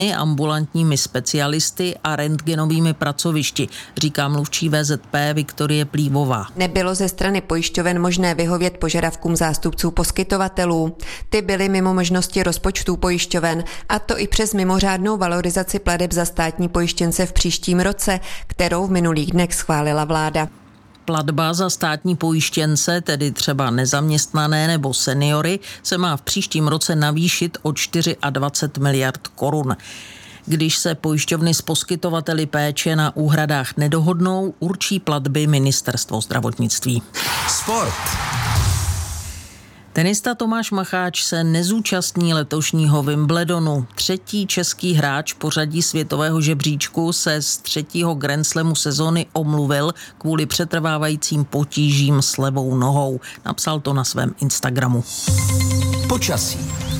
ambulantními specialisty a rentgenovými pracovišti, říká mluvčí VZP Viktorie Plívová. Nebylo ze strany pojišťoven možné vyhovět požadavkům zástupců poskytovatelů. Ty byly mimo možnosti rozpočtů pojišťoven, a to i přes mimořádnou valorizaci plateb za státní pojištěnce v příštím roce, kterou v minulých dnech schválila vláda. Platba za státní pojištěnce, tedy třeba nezaměstnané nebo seniory, se má v příštím roce navýšit o 24 miliard korun. Když se pojišťovny s poskytovateli péče na úhradách nedohodnou, určí platby Ministerstvo zdravotnictví. Sport. Tenista Tomáš Macháč se nezúčastní letošního Wimbledonu. 3. český hráč pořadí světového žebříčku se z 3. Grand Slamu sezony omluvil kvůli přetrvávajícím potížím s levou nohou. Napsal to na svém Instagramu. Počasí.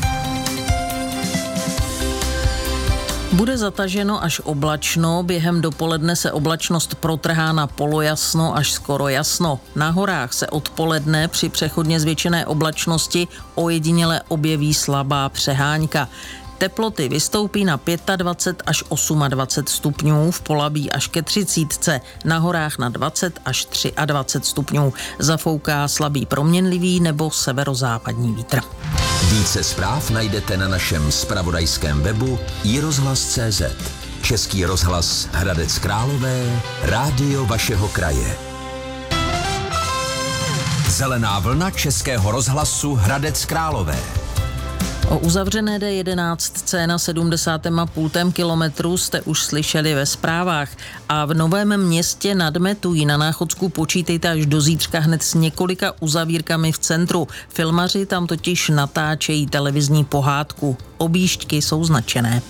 Bude zataženo až oblačno, během dopoledne se oblačnost protrhá na polojasno až skoro jasno. Na horách se odpoledne při přechodně zvětšené oblačnosti ojediněle objeví slabá přehánka. Teploty vystoupí na 25 až 28 stupňů, v Polabí až ke 30, na horách na 20 až 23 stupňů. Zafouká slabý proměnlivý nebo severozápadní vítr. Více zpráv najdete na našem zpravodajském webu iRozhlas.cz. Český rozhlas Hradec Králové, rádio vašeho kraje. Zelená vlna Českého rozhlasu Hradec Králové. O uzavřené D11 na 70,5 kilometru jste už slyšeli ve zprávách a v Novém Městě nad Metují na Náchodsku počítejte až do zítřka hned s několika uzavírkami v centru. Filmaři tam totiž natáčejí televizní pohádku. Objížďky jsou značené.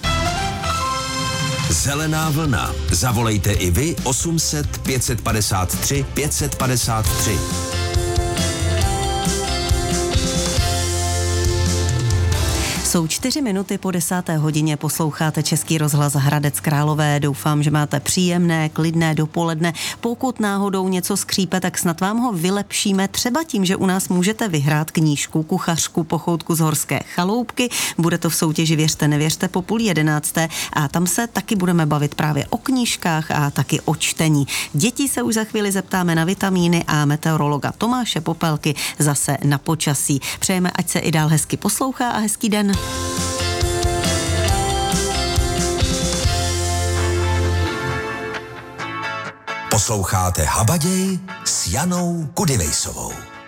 Zelená vlna. Zavolejte i vy 800 553 553. Jsou 4 minuty po 10. hodině, posloucháte Český rozhlas Hradec Králové. Doufám, že máte příjemné, klidné dopoledne. Pokud náhodou něco skřípe, tak snad vám ho vylepšíme třeba tím, že u nás můžete vyhrát knížku, kuchařku, pochoutku z horské chaloupky. Bude to v soutěži Věřte, nevěřte po 10:30 a tam se taky budeme bavit právě o knížkách a taky o čtení. Děti se už za chvíli zeptáme na vitamíny a meteorologa Tomáše Popelky zase na počasí. Přejeme, ať se i dál hezky poslouchá a hezký den. Posloucháte Habaděj s Janou Kudivejsovou.